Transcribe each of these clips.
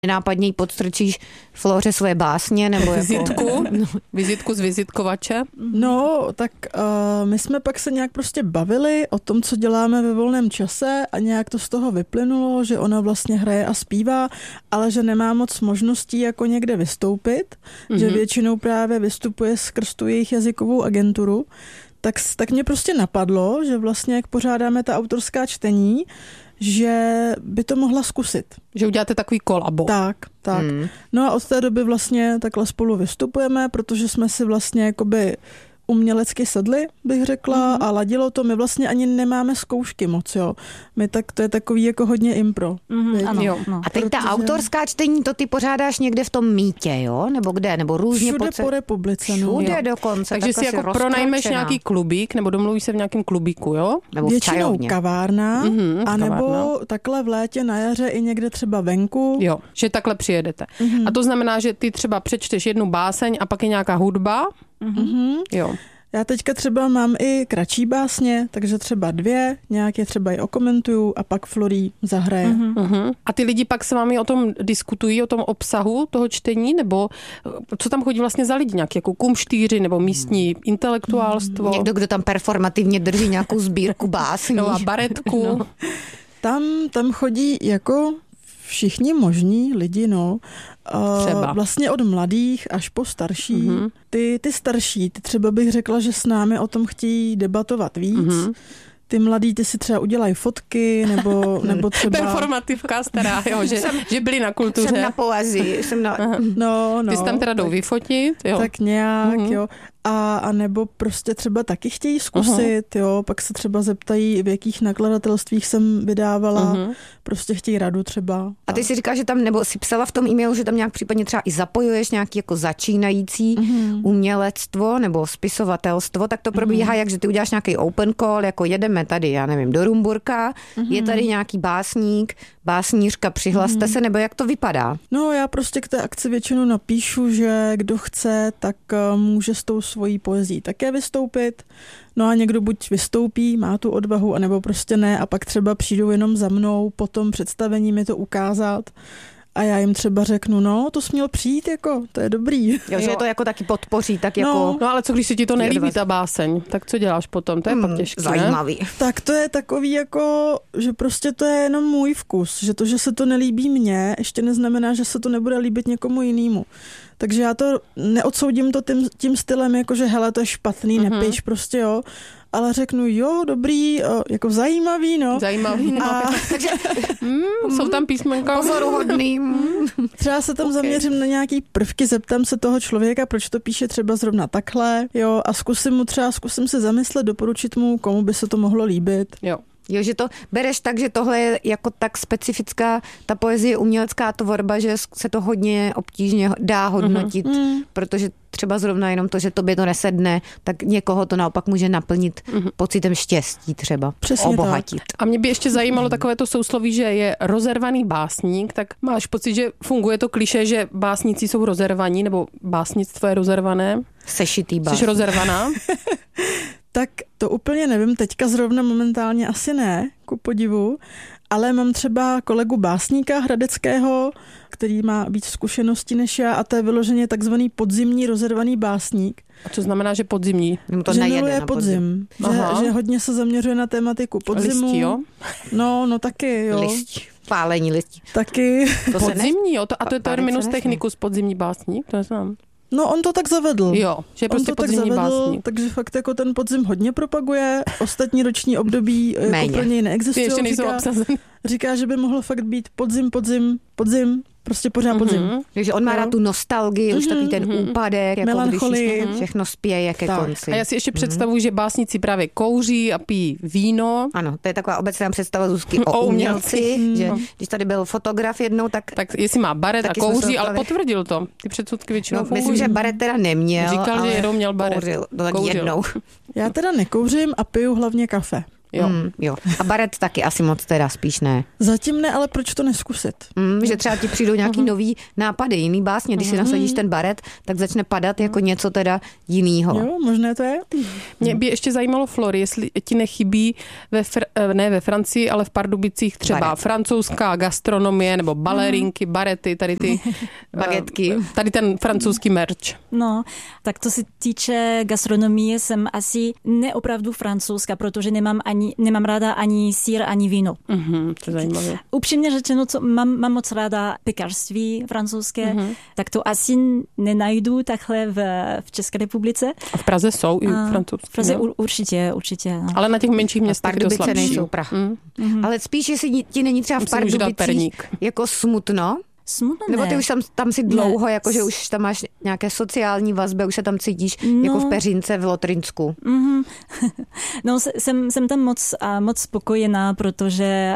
Nápadně podstrčíš Floře svoje básně nebo vizitku, vizitku z vizitkovače. No, tak my jsme pak se nějak prostě bavili o tom, co děláme ve volném čase a nějak to z toho vyplynulo, že ona vlastně hraje a zpívá, ale že nemá moc možností jako někde vystoupit, že většinou právě vystupuje skrz tu jejich jazykovou agenturu. Tak mě prostě napadlo, že vlastně jak pořádáme ta autorská čtení, že by to mohla zkusit. Že uděláte takový kolabo. Tak. No a od té doby vlastně takhle spolu vystupujeme, protože jsme si vlastně jakoby umělecky sedli, bych řekla, a ladilo to. My vlastně ani nemáme zkoušky moc, jo. My tak, to je takový jako hodně impro. Ano. Jo. No. A teď ta autorská čtení, to ty pořádáš někde v tom Mítě, jo? Nebo kde? Nebo různě všude po republice. Všude dokonce. Takže si jako pronajmeš nějaký klubík, nebo domluvíš se v nějakém klubíku, jo? Nebo většinou kavárna, anebo takhle v létě na jaře i někde třeba venku. Jo, že takhle přijedete. A to znamená, že ty třeba přečteš jednu báseň a pak je nějaká hudba. Jo. Já teďka třeba mám i kratší básně, takže třeba 2, nějak je třeba i okomentuju a pak Florí zahraje. A ty lidi pak s vámi o tom diskutují, o tom obsahu toho čtení, nebo co tam chodí vlastně za lidi, nějaký jako kumštýři nebo místní intelektuálstvo? Někdo, kdo tam performativně drží nějakou sbírku básní. No a baretku. No. Tam chodí jako všichni možní lidi, no. Třeba. Vlastně od mladých až po starší. Ty starší, ty třeba bych řekla, že s námi o tom chtějí debatovat víc. Ty mladí, ty si třeba udělají fotky, nebo třeba... Performativka stará, jo, že byli na kultuře. Jsem na poezii. No. Ty si tam teda jdou vyfotit, jo. Tak nějak, jo. A nebo prostě třeba taky chtějí zkusit, jo, pak se třeba zeptají, v jakých nakladatelstvích jsem vydávala, prostě chtějí radu třeba. A ty si říkáš, že tam, nebo si psala v tom e-mailu, že tam nějak případně třeba i zapojuješ nějaký jako začínající umělectvo nebo spisovatelstvo, tak to probíhá, jak že ty uděláš nějaký open call, jako jedeme tady, já nevím, do Rumburka, je tady nějaký básník, básnířka, přihlaste se, nebo jak to vypadá? No, já prostě k té akci většinou napíšu, že kdo chce, tak může s tou svojí poezí také vystoupit. No a někdo buď vystoupí, má tu odvahu, anebo prostě ne a pak třeba přijdou jenom za mnou po tom představení mi to ukázat. A já jim třeba řeknu, no, to jsi měl přijít, jako, to je dobrý. Jo, že je to jako taky podpoří, tak jako... No, ale co když se ti to nelíbí, ta báseň, tak co děláš potom? To je pak těžké, zajímavý. Ne? Tak to je takový jako, že prostě to je jenom můj vkus, že to, že se to nelíbí mně, ještě neznamená, že se to nebude líbit někomu jinému. Takže já to neodsoudím to tím stylem, jako že hele, to je špatný, nepiš prostě, jo. Ale řeknu, jo, dobrý, jako zajímavý, no. Zajímavý, no. Takže jsou tam písmenka. Pozoruhodný. Třeba se tam zaměřím na nějaký prvky, zeptám se toho člověka, proč to píše třeba zrovna takhle, jo, a zkusím se zamyslet, doporučit mu, komu by se to mohlo líbit. Jo, že to bereš tak, že tohle je jako tak specifická ta poezie, umělecká tvorba, že se to hodně obtížně dá hodnotit, protože třeba zrovna jenom to, že tobě to nesedne, tak někoho to naopak může naplnit pocitem štěstí třeba. Přesně obohatit. Tak. A mě by ještě zajímalo takové to sousloví, že je rozervaný básník, tak máš pocit, že funguje to klišé, že básníci jsou rozervaní, nebo básnictvo je rozervané? Sešitý básník. Jsi rozervaná? Tak to úplně nevím, teďka zrovna momentálně asi ne, ku podivu, ale mám třeba kolegu básníka hradeckého, který má víc zkušeností než já a to je vyloženě takzvaný podzimní rozervaný básník. A co znamená, že podzimní? To že miluje podzim. Že hodně se zaměřuje na tematiku podzimu. Listí, jo? No taky, jo. Listí. Pálení listí. Taky. Podzimní, jo? A to je terminus technicus podzimní básník? To neznám. No on to tak zavedl. Jo, že je prostě podzimní básník. Takže fakt jako ten podzim hodně propaguje, ostatní roční období jako pro něj neexistuje. Ty ještě nejsou obsazen. Říká, že by mohlo fakt být podzim, prostě pořád podzim. Takže on má rád tu nostalgii, už takový ten úpadek, jako melancholii. Když všechno spěje ke konci. A já si ještě představuji, že básníci právě kouří a pijí víno. Ano, to je taková obecná představa Zuzky o umělci, že když tady byl fotograf jednou, tak jestli má baret a kouří, ale potvrdil to. Ty předsudky většinou fungují. Myslím, že baret teda neměl. Říkal, že jednou měl baret. Kouřil. Jednou. Já teda nekouřím a piju hlavně kafe. Jo. A baret taky asi moc teda spíš ne. Zatím ne, ale proč to neskusit? Že třeba ti přijdou nějaký nový nápady, jiný básně. Když si nasadíš ten baret, tak začne padat jako něco teda jinýho. Jo, možné to je. Mě by ještě zajímalo, Flory, jestli ti nechybí ne ve Francii, ale v Pardubicích třeba francouzská gastronomie nebo balerinky, barety, tady ty bagetky. Tady ten francouzský merch. No, tak to se týče gastronomie, jsem asi neopravdu francouzská, protože nemám ráda ani sír, ani víno. To je zajímavé. Upřímně řečeno, mám moc ráda pekařství francouzské, tak to asi nenajdu takhle v České republice. A v Praze jsou i francouzské. V Praze určitě. No. Ale na těch menších městech to slabší. Nejsou Praha. Ale spíš, jestli ti není třeba v Pardubicích jako smutno, nebo ty už tam si dlouho, jakože už tam máš nějaké sociální vazby, už se tam cítíš jako v Peřince v Lotrinsku. No, jsem tam moc spokojená, protože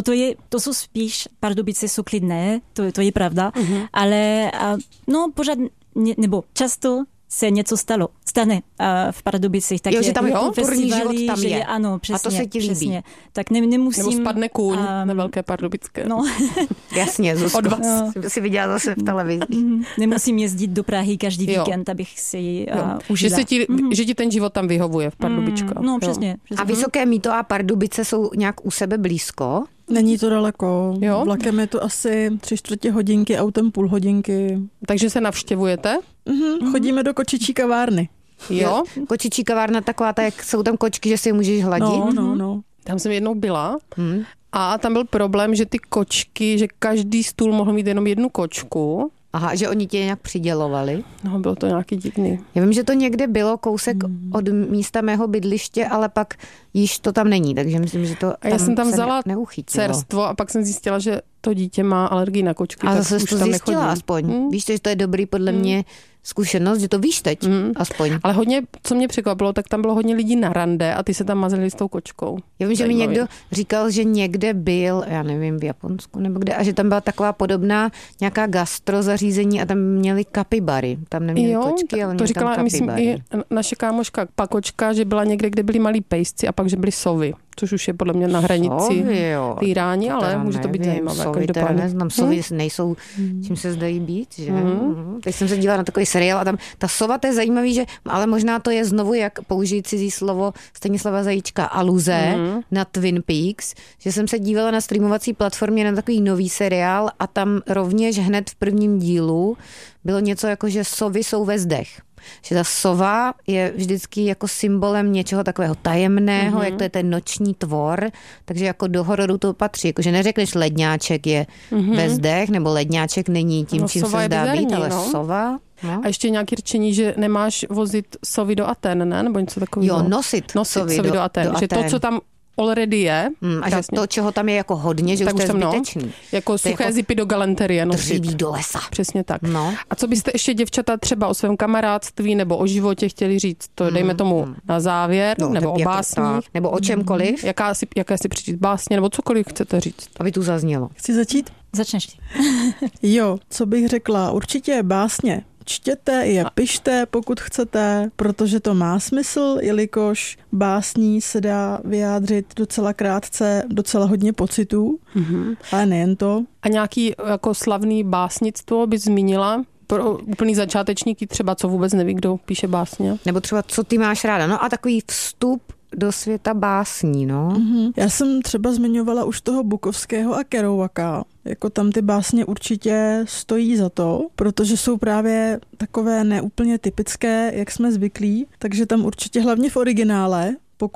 to jsou spíš, Pardubice jsou klidné, to je pravda, ale pořád, nebo často se něco stane v Pardubicích. Tak že tam je kulturní život, tam je. Ano, přesně. A to se ti líbí. Přesně. Tak nemusím... Nebo spadne kůň na Velké Pardubické. No. Jasně, Zuzko. Od vás. Si viděla zase v televizi. Nemusím jezdit do Prahy každý víkend, abych si ji užila. Že ti ten život tam vyhovuje v Pardubičkách. No, přesně. A Vysoké Mýto a Pardubice jsou nějak u sebe blízko? Není to daleko. Vlakem je to asi 3/4 hodinky, autem půl hodinky. Takže se navštěvujete? Chodíme do kočičí kavárny. Jo? Kočičí kavárna taková, jak jsou tam kočky, že si je můžeš hladit? No. Tam jsem jednou byla a tam byl problém, že ty kočky, že každý stůl mohl mít jenom jednu kočku. Aha, že oni tě nějak přidělovali? No, bylo to nějaký divný. Já vím, že to někde bylo kousek od místa mého bydliště, ale pak již to tam není, takže myslím, že to a já jsem tam vzala neuchytilo. Cerstvo a pak jsem zjistila, že to dítě má alergii na kočky. A tak zase už to tam zjistila nechodím. aspoň. Víš, že to je dobrý podle mě zkušenost, že to víš teď aspoň. Ale hodně, co mě překvapilo, tak tam bylo hodně lidí na rande a ty se tam mazali s tou kočkou. Já vím, že mi někdo říkal, že někde byl, já nevím, v Japonsku nebo kde, a že tam byla taková podobná nějaká gastrozařízení a tam měli kapibary. Tam neměli kočky, ale to měli říkala, tam myslím, kapibary. i naše kámoška Pakočka, že byla někde, kde byli malí pejsci a pak, že byli sovy, což už je podle mě na hranici týrání, ale může to být zajímavé. Sovy teda neznám, sovy nejsou, čím se zdají být, že? Teď jsem se dívala na takový seriál a tam ta sova, to je zajímavý, že, ale možná to je znovu, jak použít cizí slovo Stanislava Zajíčka, aluze na Twin Peaks, že jsem se dívala na streamovací platformě na takový nový seriál a tam rovněž hned v prvním dílu bylo něco jako, že sovy jsou ve zdech. Že ta sova je vždycky jako symbolem něčeho takového tajemného, jak to je ten noční tvor, takže jako do hororu to patří. Jakože neřekneš ledňáček je ve zdech, nebo ledňáček není tím, čím se zdá být, ale sova... No. A ještě nějaké řečení, že nemáš vozit sovy do Aten, ne? Nebo něco takového. Jo, nosit sovy do Aten. Že to, co tam already je. A že to, čeho tam je jako hodně, že tak už to je zbytečný. Jako suché jako zipy do galanterie nosit. Dříví do lesa. Přesně tak. No. A co byste ještě, děvčata, třeba o svém kamarádství nebo o životě chtěli říct? To dejme tomu na závěr, nebo o básních. Nebo o čemkoliv. Jaké si přečíst básně, nebo cokoliv chcete říct. Aby tu zaznělo. Chci začít? Začneš ty. Jo, co bych řekla? Určitě básně. Čtěte je, pište, pokud chcete, protože to má smysl, jelikož básní se dá vyjádřit docela krátce, docela hodně pocitů, ale nejen to. A nějaký jako slavný básnictvo bys zmínila? Pro úplný začátečníky třeba, co vůbec neví, kdo píše básně? Nebo třeba, co ty máš ráda? No a takový vstup do světa básní, no. Já jsem třeba zmiňovala už toho Bukovského a Kerouaka. Jako tam ty básně určitě stojí za to, protože jsou právě takové neúplně typické, jak jsme zvyklí, takže tam určitě hlavně v originále,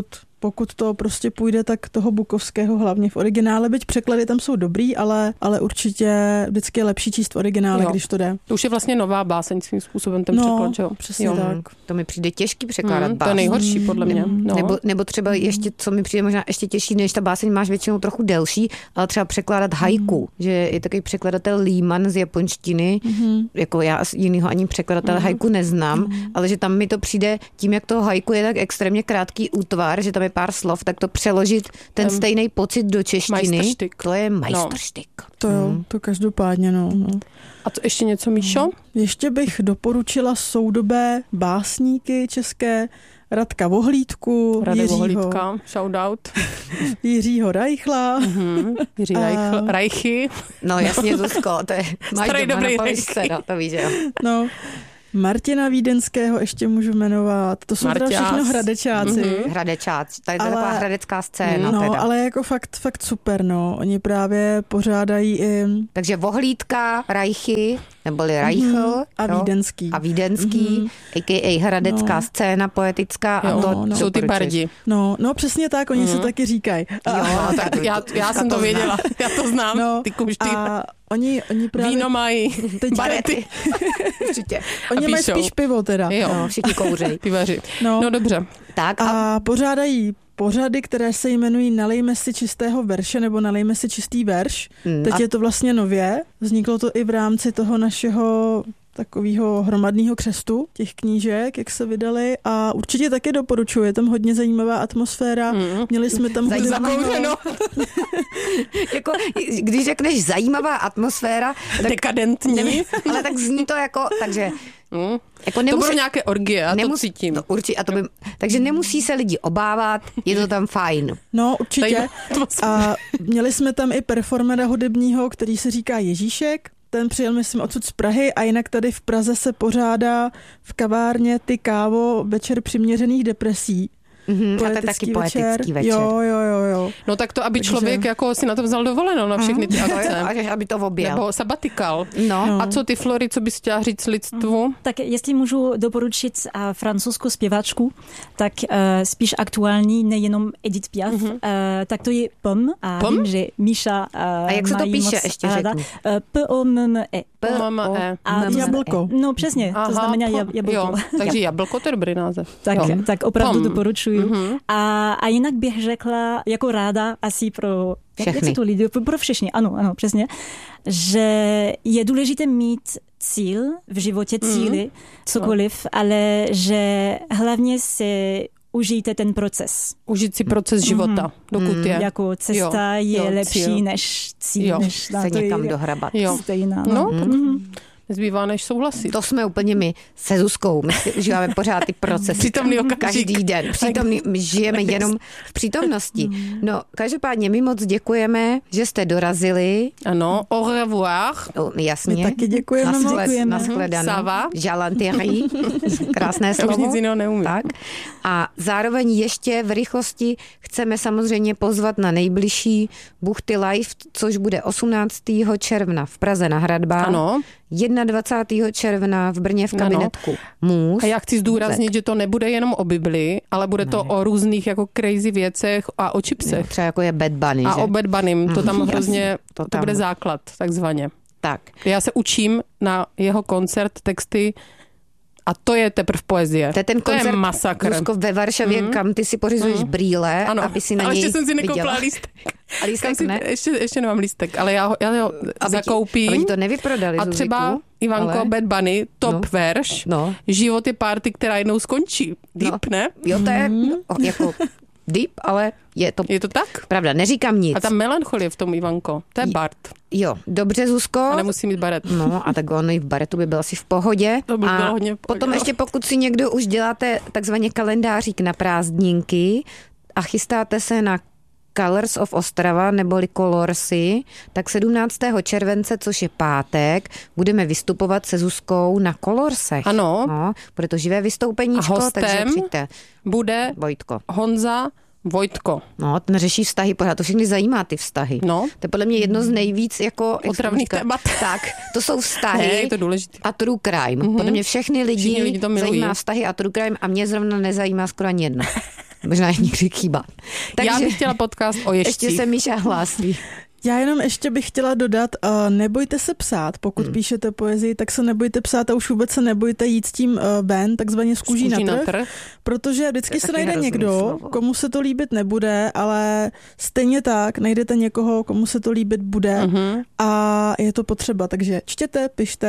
pokud to prostě půjde, tak toho Bukovského hlavně v originále, byť překlady tam jsou dobrý, ale určitě vždycky je lepší číst v originále, když to jde. To už je vlastně nová báseň svým způsobem ten překlad, že jo? Přesně tak. To mi přijde těžký překládat báseň. To je nejhorší podle mě. Nebo třeba ještě, co mi přijde možná ještě těžší, než ta báseň máš většinou trochu delší, ale třeba překládat haiku, že je takový překladatel Líman z japonštiny, jako já jinýho ani překladatele haiku neznám, ale že tam mi to přijde tím, jak to haiku je tak extrémně krátký útvar, že tam je pár slov, tak to přeložit ten stejný pocit do češtiny, to je majstrštyk. To jo, to každopádně, no. A co ještě něco, Míšo? Ještě bych doporučila soudobé básníky české, Radka Vohlídku, Radek Vohlídka, shoutout. Jiřího Reichla. Jiří Reichy. No jasně, Zuzko, to je Starý dobrý Reichy. No, to víš, jo. No, Martina Vídenského ještě můžu jmenovat. To jsou teda všechno Hradečáci. Hradečáci, tady to je taková hradecká scéna. No, teda. ale jako fakt super, no. Oni právě pořádají i... Takže Vohlídka, Reichy, neboli Reichl. A Vídenský. A Vídenský, a.k.a. hradecká scéna poetická. Jo, a to jsou ty bardi. No, přesně tak, oni se taky říkají. Jo, tak já jsem to věděla, já to znám, No, ty kumštýry. a oni právě... Víno mají, barety. Určitě. Oni mají píšou. spíš pivo teda. Jo, No, všichni kouřej. pivaři. No. No dobře. Tak A pořádají pořady, které se jmenují Nalejme si čistého verše nebo Nalejme si čistý verš. Teď je to vlastně nově. Vzniklo to i v rámci toho našeho takového hromadného křestu těch knížek, jak se vydali, a určitě taky doporučuji, je tam hodně zajímavá atmosféra. Měli jsme tam Zakouřeno. jako, když řekneš zajímavá atmosféra, tak Dekadentní. ale tak zní to jako, takže jako To budou nějaké orgie, já to cítím. No, určitě, takže nemusí se lidi obávat, je to tam fajn. No, určitě. A měli jsme tam i performera hudebního, který se říká Ježíšek. Ten přijel, myslím, odsud z Prahy, a jinak tady v Praze se pořádá v kavárně Ty kávo večer přiměřených depresí. A to je taky poetický večer. Jo. No tak to, aby člověk jako si na to vzal dovoleno na všechny ty akce. Aby to objel. Nebo sabatikal. No. A co ty, Flory, co bys chtěla říct lidstvu? Tak jestli můžu doporučit francouzskou zpěvačku, tak spíš aktuální, nejenom Edith Piaf, tak to je Pom. A Pom? vím, že Míša A jak se to píše, ještě řekni? P-O-M-M-E. A jablko. No přesně, to znamená jablko. Jo, takže jablko, to je dobrý název. Tak opravdu Pom. doporučuji. A jinak bych řekla, jako ráda asi pro všechny. To lidi, pro všechny, ano, přesně, že je důležité mít cíl v životě, cíly, cokoliv, ale že hlavně se užijte ten proces. Užít si proces života, dokud je. Jako cesta je lepší cíl. než cíl. Jo. Než, Se někam dohrabat. Jo. Stejná. No, nezbývá než souhlasit. To jsme úplně my se Zuzkou. My si užíváme pořád ty procesy. Přítomný okamžik. Každý den. My žijeme jenom v přítomnosti. No, každopádně my moc děkujeme, že jste dorazili. Ano, au revoir. No, jasně. My taky děkujeme moc. Nashledanou. Ça va? Galanterie. Krásné Já slovo. už nic jiného neumím. Tak. A zároveň ještě v rychlosti chceme samozřejmě pozvat na nejbližší Buchty Live, což bude 18. června v Praze na Hradbách. Ano. 21. června v Brně v kabinetku Můz. A já chci zdůraznit, že to nebude jenom o Bibli, ale bude to o různých jako crazy věcech a o chipsech. Třeba jako je Bad Bunny, A že? o Bad Bunnym, to tam hrozně, to to tam. bude základ, takzvaně. Tak. Já se učím na jeho koncert texty a to je teprve poezie. To je ten koncert, masakr. Zuzko, ve Varšavě, kam ty si pořizuješ brýle, Ano, aby si na ale něj ještě jsem si nekoupila viděla. lístek. A lístek ne? Ještě nemám lístek, ale já ho zakoupím. Aby ti to nevyprodali, A Zuziku, třeba, Ivanko, ale... Bad Bunny, top verš, život je party, která jednou skončí. Deep, ne? Jo, to je jako deep, ale je to... Je to tak? Pravda, neříkám nic. A ta melancholie v tom, Ivanko, to je Bart. Jo, dobře, Zuzko. A nemusí mít baret. No a tak on i v baretu by byl asi v pohodě. To by a bylo hodně v pohodě. potom ještě pokud si někdo už děláte takzvaně kalendářík na prázdninky a chystáte se na Colors of Ostrava neboli Colorsy, tak 17. července, což je pátek, budeme vystupovat se Zuzkou na Colorsech. Ano. No, bude to živé vystoupeníčko, A hostem takže přijďte. Bude Vojtko. Honza Vojtko. No, ten řeší vztahy, pořád to všechny zajímá ty vztahy. No. To je podle mě jedno z nejvíc jako... Otravných témat. Tak, to jsou vztahy. Ne, je to důležité. A true crime. Podle mě všechny lidi to milují. zajímá vztahy a true crime a mě zrovna nezajímá skoro ani jedno. Možná někdy chýba. Takže Já bych chtěla podcast o ježcích. ještě se Míša hlásí. Já jenom ještě bych chtěla dodat, nebojte se psát, pokud píšete poezii, tak se nebojte psát a už vůbec se nebojte jít s tím ven, takzvaně z kůží na trh, protože vždycky se najde někdo, komu se to líbit nebude, ale stejně tak najdete někoho, komu se to líbit bude a je to potřeba, takže čtěte, pište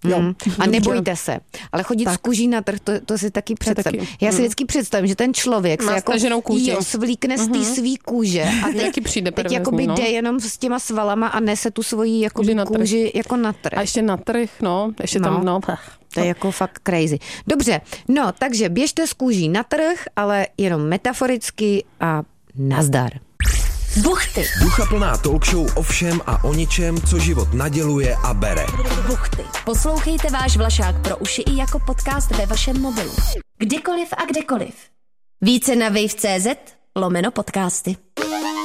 A nebojte se. Ale chodit s kůží na trh, to si taky představím. Já si vždycky představím, že ten člověk se jako svlíkne z té svý kůže a teď jakoby jde jenom s těma svalama a nese tu svoji jakoby kůži jako na trh. A ještě na trh, ještě tam, To je jako fakt crazy. Dobře, takže běžte s kůží na trh, ale jenom metaforicky a nazdar. Buchty. Duchaplná talk show o všem a o ničem, co život naděluje a bere. Buchty. Poslouchejte váš Vlašák pro uši i jako podcast ve vašem mobilu. Kdykoliv a kdekoliv. Více na wave.cz/podcasty.